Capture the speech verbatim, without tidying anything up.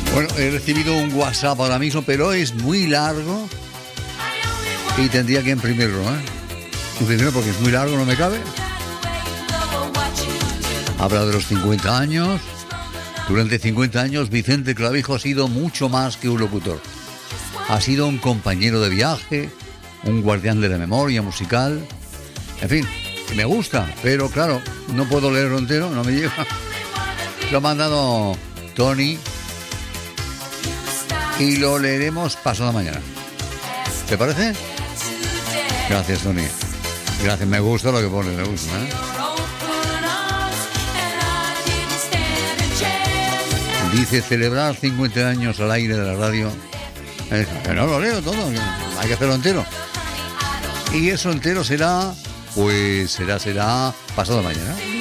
Bueno, he recibido un WhatsApp ahora mismo, pero es muy largo y tendría que imprimirlo, ¿eh? Imprimirlo porque es muy largo, no me cabe. Habla de los cincuenta años. Durante cincuenta años, Vicente Clavijo ha sido mucho más que un locutor. Ha sido un compañero de viaje, un guardián de la memoria musical. En fin, me gusta, pero claro, no puedo leerlo entero, no me llega. Lo ha mandado Tony y lo leeremos pasado mañana. ¿Te parece? Gracias, Tony. Gracias, me gusta lo que pone, me gusta, ¿eh? Dice, celebrar cincuenta años al aire de la radio. Eh, que no lo leo todo, hay que hacerlo entero. Y eso entero será, pues será, será pasado mañana.